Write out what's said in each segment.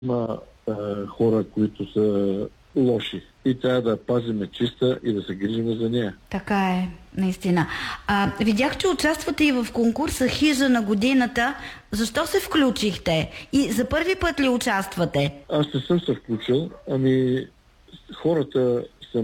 Има хора, които са лоши и трябва да я пазиме чиста и да се грижиме за нея. Така е, наистина. Видях, че участвате и в конкурса Хижа на годината. Защо се включихте? И за първи път ли участвате? Аз не съм се включил, хората са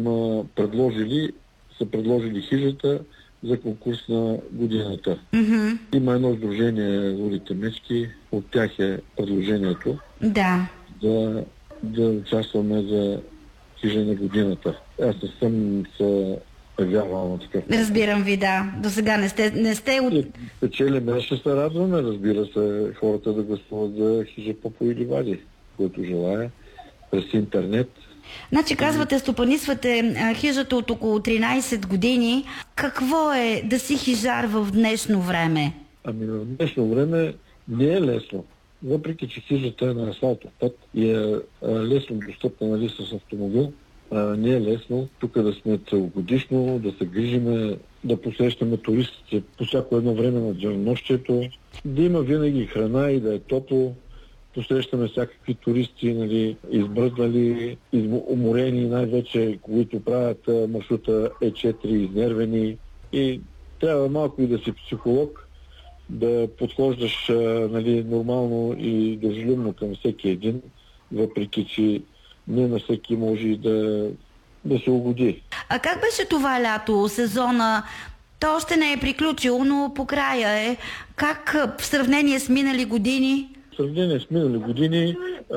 предложили хижата за конкурс на годината. Mm-hmm. Има едно сдружение Лудите мечки, от тях е предложението. Да. Да участваме за хижа на годината. Аз не съм се явявал на такъв. Разбирам ви, да. До сега не сте от... Печелиме, ще се радваме, разбира се, хората да гласуват за хижа Попови ливади, който желая, през интернет. Значи казвате, стопанисвате хижата от около 13 години. Какво е да си хижар в днешно време? В днешно време не е лесно. Въпреки че хижата е на асфалтов път и е лесно достъпна с автомобил, не е лесно тук да сме целогодишно, да се грижиме, да посрещаме туристите по всяко едно време на денонощието, да има винаги храна и да е топло. Посрещаме всякакви туристи, избръзнали, уморени, най-вече, които правят маршрута Е4, изнервени. И трябва малко и да си психолог, да подхождаш нормално и дружелюбно към всеки един, въпреки че не на всеки може да се угоди. А как беше това лято, сезона? То още не е приключило, но по края е. Как в сравнение с минали години? В сравнение с минали години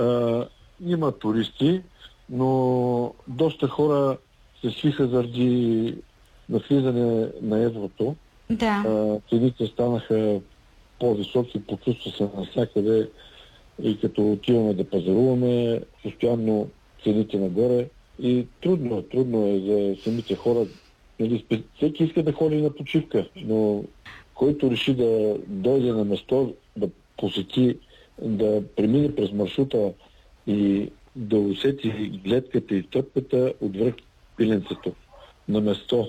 има туристи, но доста хора се свиха заради навлизане на еврото. Да. Цените станаха по-високи, почувства се навсякъде и като отиваме да пазаруваме, постоянно цените нагоре и трудно е за самите хора. Всеки иска да ходи на почивка, но който реши да дойде на место, да посети, да премине през маршрута и да усети гледката и тръпката отвръх Пиленцето на место,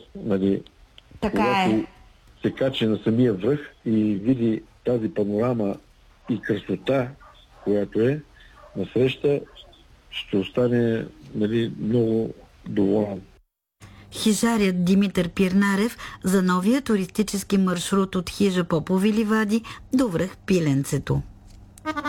Така е. Се качи на самия връх и види тази панорама и красота, която е насреща, ще остане много доволен. Хижарят Димитър Пирнарев за новия туристически маршрут от хижа Попови ливади до връх Пиленцето.